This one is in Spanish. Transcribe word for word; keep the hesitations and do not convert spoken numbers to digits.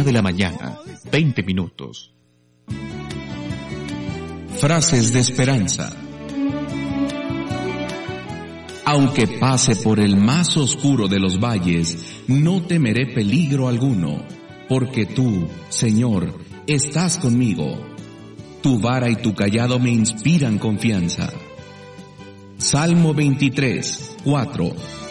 de la mañana, veinte minutos. Frases de esperanza. Aunque pase por el más oscuro de los valles, no temeré peligro alguno, porque tú, Señor, estás conmigo. Tu vara y tu cayado me inspiran confianza. Salmo veintitrés, cuatro.